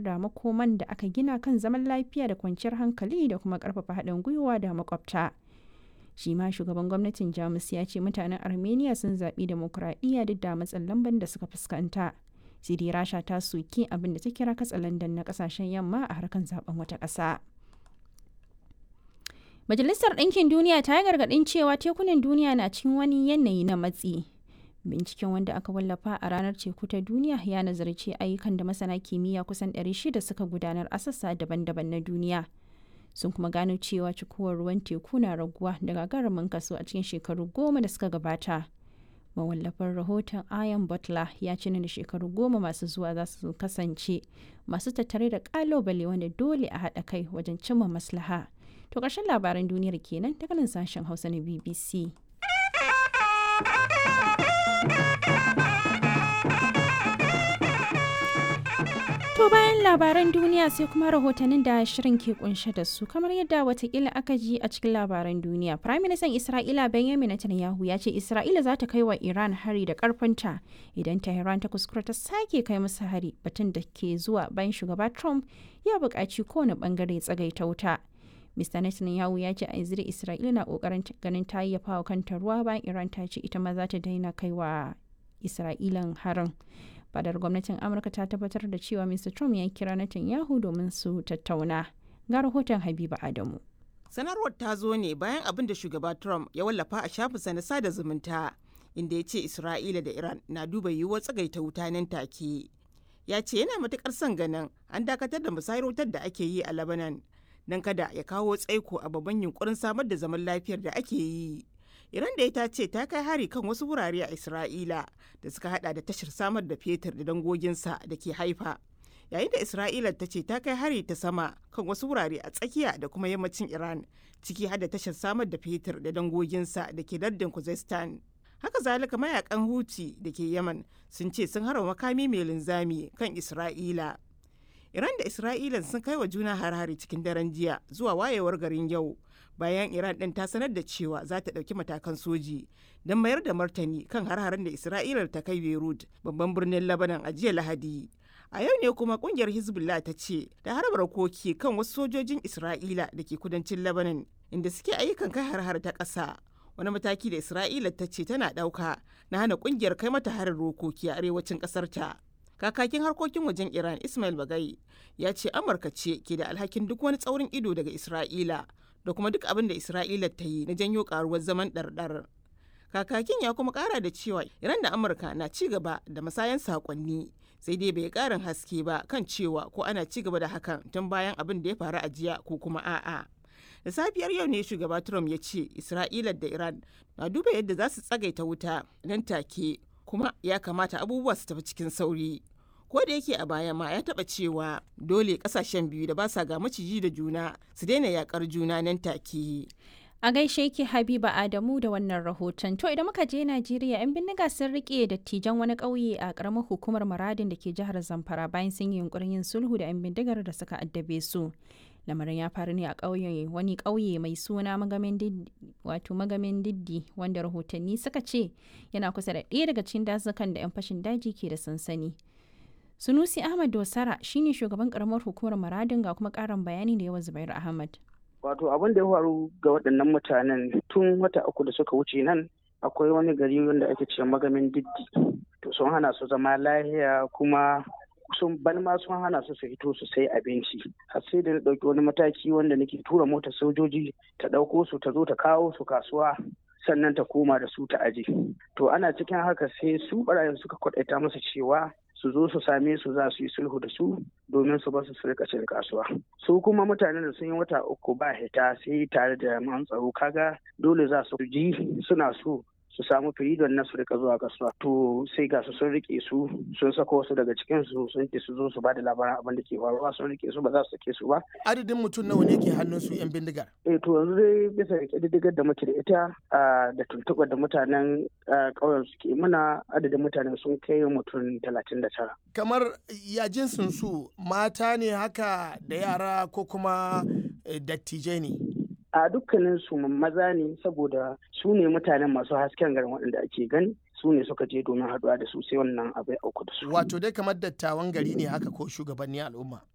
da makoman da aka gina kan zaman lafiya da kwanciyar hankali da kuma ƙarfafa haɗin gwiwa da makwabta. Shi ma shugaban gwamnatin Jamus ya ce mutanen Armenia sun zaɓi demokuraɗiyya duk da matsin lamban da suka fuskanta. Sai dai Rasha ta soki abin da ta kira katsalandan na ƙasashen yamma a harkar zaben wata ƙasa. Majalisar Ɗinkin Duniya ta yi gargaɗin cewa tekunan duniya na cikin wani yanayi na matsi. Binciken wanda aka wallafa a ranar teku ta duniya ya nazarci ayyukan da masana kimiyya kusan 600 suka gudanar a sassa daban-daban na duniya. Sun kuma gano cewa cikuwar ruwan teku na raguwa da gagarumin kaso a cikin shekaru 10 da suka gabata. Mawallafar rahoton Ian Butler ya ce da shekaru 10 masu zuwa za su kasance masu tattare da kalubale wanda dole a haɗa kai wajen cimma maslaha. To ƙarshen labaran duniyar kenan daga nan sashen Hausa na BBC. To bayan labaran duniya sai kuma rahotannin da shirin ke kunshe da su kamar yadda watakila aka ji a cikin labaran duniya. Prime Minister Isra'ila Benjamin Netanyahu ya ce Isra'ila za ta kai wa Iran hari da karfinta idan Tehran ta kuskura ta sake kai musu hari, batun da ke zuwa bayan shugaba Trump ya buƙaci kowane bangare tsagaita wuta. Mr. Netanyahu ya ce a yanzu Isra'ila na ƙoƙarin ganin ta yayyafa wa kanta ruwa bayan Iran ta ce ita ma za ta daina kai wa Isra'ilan harin. Fadar gwamnatin Amurka ta tabbatar da cewa Mr. Trump ya kira Netanyahu domin su tattauna. Ga rahoton Habiba Adamu. Sanarwar ta zo ne bayan abin da shugaba Trump ya wallafa a shafinsa na sada zumunta, inda ya ce Isra'ila da Iran na duba yiwuwar tsagaita wuta nan take. Ya ce yana matukar son ganin an dakatar da musayar wutar da ake yi a Lebanon don kada ya kawo tsaiko a babban yunkurin samar da zaman lafiyar da ake yi. Iran da ita ce ta kai hari kan wasu wurare a Isra'ila da suka hada da tashar samar da fetur da dangoginsa da ke Haifa. Yayin da Isra'ila ta ce ta kai hari ta sama kan wasu wurare a tsakiya da kuma yammacin Iran, ciki har da tashar samar da fetur da dangoginsa da ke lardin Khuzestan. Haka zalika mayakan Houthi da ke Yaman sun ce sun harba makami mai linzami kan Isra'ila. Iran da Isra'ila sun kai wa juna har-hari cikin daren jiya zuwa wayewar garin yau. Bayan Iran ɗin ta sanar da cewa za ta ɗauki matakan soji don mayar da martani kan har-haren da Isra'ila ta kai Beirut, babban birnin Lebanon a jiya Lahadi. A yau ne kuma ƙungiyar Hezbollah ta ce ta harba rokoki kan wasu sojojin Isra'ila da ke kudancin Lebanon inda suke ayyukan kai har-har ta ƙasa. Wani mataki da Isra'ila ta ce tana ɗauka na hana ƙungiyar kai mata harin rokoki a arewacin ƙasar ta. Kakakin harkokin wajen Iran Ismail Bagai ya ce Amurka ce ke da alhakin duk wani tsaurin ido daga Isra'ila da kuma duk abin da Isra'ila ta yi na janyo karuwar zaman ɗarɗar. Kakakin ya kuma ƙara da cewa Iran da Amurka na ci gaba da musayan saƙonni, sai dai bai ƙarin haske ba kan cewa ko ana ci gaba da hakan tun bayan abin da ya faru a jiya ko kuma a'a. Da safiyar yau ne shugaba Trump ya ce Isra'ila da Iran na duba yadda za su tsagaita wuta nan take, kuma ya kamata abubuwa su tafi cikin sauri. Ko da yake a baya ma ya taba cewa dole kasashen biyu da ba sa ga maciji da juna su daina yakar juna nan take. A gaishe ki Habiba Adamu da wannan rahoton. To idan muka je Najeriya, 'yan bindiga sun rike dattijan wani ƙauye a ƙaramar hukumar Maradin da ke jihar Zamfara bayan sun yi yunkurin yin sulhu da 'yan bindigar da suka addabe su. Lamarin ya faru ne a wani ƙauye mai suna Magamin Diddi wanda rahotanni suka ce yana kusa da ɗaya daga cikin dazukan da 'yan fashin daji ke da sansani. Sunusi Ahmad Dosara shine shugaban karamar hukumar Maradin ga kuma karin bayani da yawa Zubair Ahmad. Wato abin da ya faru ga waɗannan mutanen tun wata uku da suka wuce nan akwai wani gari wanda ake ce Magamin Diddi. To sun hana su zama lahiya kuma sun hana su fito su sai abinci. Har sai da na ɗauki wani mataki wanda nake tura motar sojoji ta ɗauko su ta zo ta kawo su kasuwa sannan ta koma da su ta aje. To ana cikin haka sai su barayin suka kwaɗaita musu cewa su zo su same su za su yi sulhu da su domin su basu su rika cin kasuwa. Su kuma mutanen da sun yi wata uku ba hita sai tare da jami'an tsaro kaga dole za su ji suna so su samu firidon na su rika zuwa kasuwa. To sai ga su sun rike su sun sako wasu daga cikin su sun ce su zo su ba da labaran abin da ke faruwa sun rike su ba za su sake su ba. Adadin mutum nawa ne ke hannun su yan bindigar? To yanzu dai bisa da ƙididdigar da muke da ita da tuntuɓar da mutanen ƙauyen suke muna adadin mutanen sun kai mutum 39. Kamar ya jinsin su mata ne haka da yara ko kuma dattijai ne? A dukkanin su maza ne saboda su ne mutanen masu hasken garin waɗanda ake gani su ne suka je domin haɗuwa da su sai wannan abai auku da su. Wato dai kamar dattawan gari ne haka ko shugabanni al'umma?